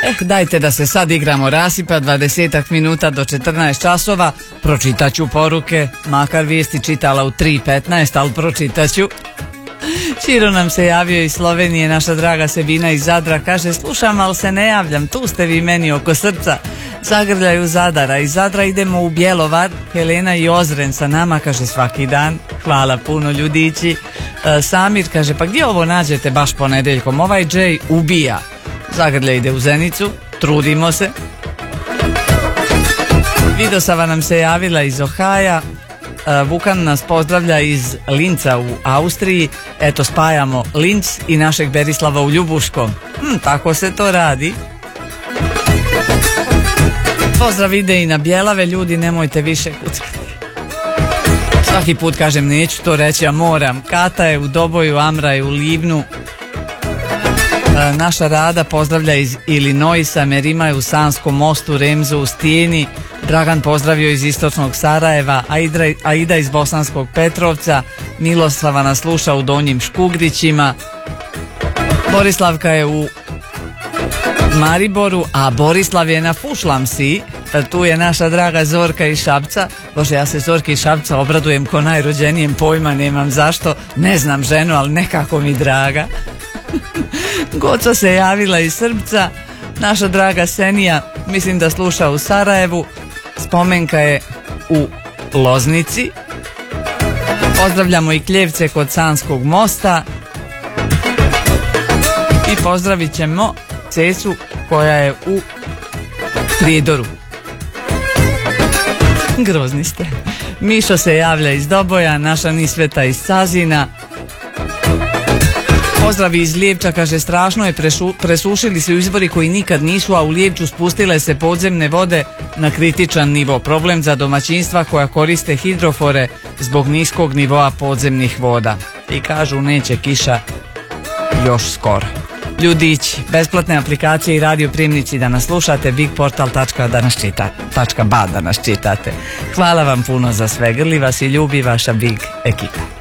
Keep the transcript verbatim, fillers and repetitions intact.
Eh, dajte da se sad igramo rasipa, dvadesetak minuta do četrnaest časova, pročitaću poruke, makar vijesti čitala u tri petnaest, ali pročitaću. Čiro nam se javio iz Slovenije, naša draga Sebina iz Zadra, kaže slušam, ali se ne javljam, tu ste vi meni oko srca. Zagrljaju Zadara, iz Zadra idemo u Bjelovar, Helena i Ozren sa nama, kaže svaki dan, hvala puno ljudići. e, Samir kaže, pa gdje ovo nađete baš ponedeljkom, ovaj Džej ubija. Zagrlja ide u Zenicu, trudimo se. Vidosava nam se javila iz Ohaja. Vukan nas pozdravlja iz Linca u Austriji. Eto, spajamo Linc i našeg Berislava u Ljubuškom. hm, Tako se to radi. Pozdrav ide i na Bjelave, ljudi, nemojte više kuckati. Svaki put kažem neću to reći, a moram. Kata je u Doboju, Amra je u Livnu. Naša Rada pozdravlja iz Illinoisa, Merima je u Sanskom mostu, Remzu u Stijeni, Dragan pozdravio iz istočnog Sarajeva, Aida, Aida iz Bosanskog Petrovca, Miloslava nas sluša u Donjim Škugrićima, Borislavka je u Mariboru, a Borislav je na Fušlamsi. Tu je naša draga Zorka iz Šapca. Bože, ja se Zorki iz Šapca obradujem ko najrođenijem, pojma nemam zašto, ne znam ženu, ali nekako mi draga. Goca se javila iz Srbca, naša draga Senija, mislim da sluša u Sarajevu, Spomenka je u Loznici. Pozdravljamo i Kljevce kod Sanskog mosta i pozdravit ćemo Cecu koja je u Prijedoru. Grozni ste. Mišo se javlja iz Doboja, naša Nisveta iz Cazina. Pozdravi iz Lijevča, kaže strašno je, prešu, presušili se izvori koji nikad nisu, a u Lijevču spustile se podzemne vode na kritičan nivo. Problem za domaćinstva koja koriste hidrofore zbog niskog nivoa podzemnih voda. I kažu neće kiša još skoro. Ljudići, besplatne aplikacije i radio primnici da nas slušate, bigportal tačka ba da nas čitate. Hvala vam puno za sve, grli vas i ljubi vaša Big ekipa.